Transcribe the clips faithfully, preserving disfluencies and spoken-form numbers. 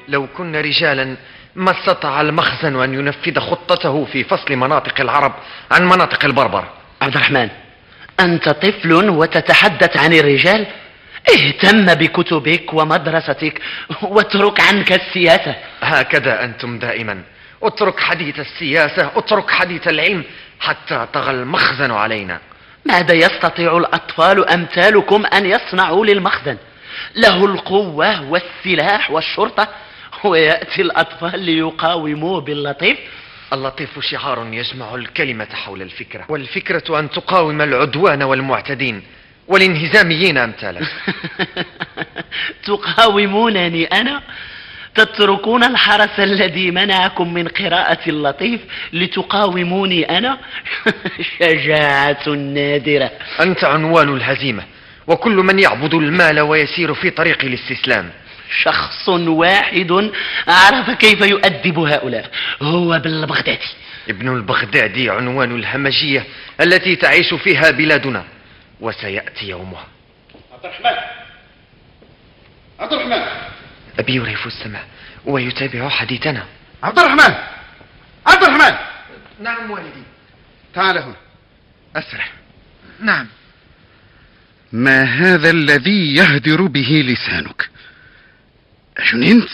لو كنا رجالا ما استطاع المخزن أن ينفذ خطته في فصل مناطق العرب عن مناطق البربر. عبد الرحمن، أنت طفل وتتحدث عن الرجال؟ اهتم بكتبك ومدرستك واترك عنك السياسة. هكذا أنتم دائما، اترك حديث السياسة، اترك حديث العلم حتى طغى المخزن علينا. ماذا يستطيع الأطفال أمثالكم أن يصنعوا للمخزن؟ له القوة والسلاح والشرطة، ويأتي الأطفال ليقاوموه باللطيف. اللطيف شعار يجمع الكلمة حول الفكرة، والفكرة أن تقاوم العدوان والمعتدين والانهزاميين أمثالك. تقاومونني أنا؟ تتركون الحرس الذي منعكم من قراءة اللطيف لتقاوموني أنا؟ شجاعة نادرة. أنت عنوان الهزيمة، وكل من يعبد المال ويسير في طريق الاستسلام. شخص واحد عرف كيف يؤدب هؤلاء، هو ابن البغدادي. ابن البغدادي عنوان الهمجية التي تعيش فيها بلادنا، وسيأتي يومها. عبد الرحمن، عبد الرحمن. أبي يرهف السمع ويتابع حديثنا. عبد الرحمن، عبد الرحمن. نعم والدي. تعال هنا، أسرع. نعم. ما هذا الذي يهدر به لسانك؟ أجننت؟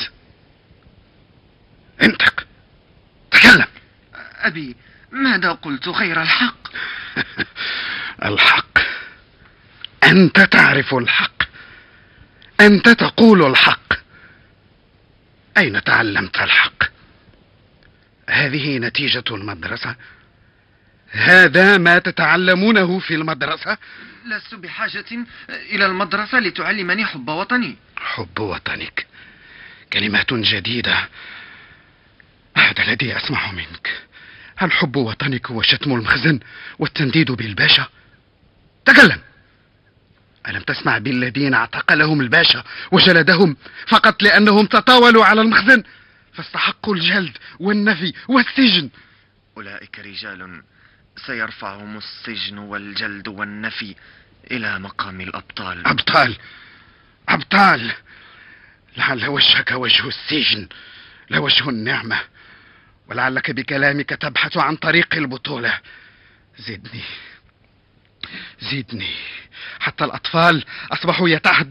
انطق، تكلم. أبي، ماذا قلت غير الحق؟ الحق؟ أنت تعرف الحق، أنت تقول الحق. أين تعلمت الحق؟ هذه نتيجة المدرسة؟ هذا ما تتعلمونه في المدرسة؟ لست بحاجة إلى المدرسة لتعلمني حب وطني. حب وطنك؟ كلمات جديدة، هذا الذي أسمع منك. هل حب وطنك هو شتم المخزن والتنديد بالباشا؟ تكلم. ألم تسمع بالذين اعتقلهم الباشا وجلدهم فقط لأنهم تطاولوا على المخزن فاستحقوا الجلد والنفي والسجن؟ أولئك رجال سيرفعهم السجن والجلد والنفي إلى مقام الأبطال. أبطال؟ أبطال؟ لعل وجهك وجه السجن لا وجه النعمة، ولعلك بكلامك تبحث عن طريق البطولة. زدني زدني، حتى الأطفال أصبحوا يتحدثون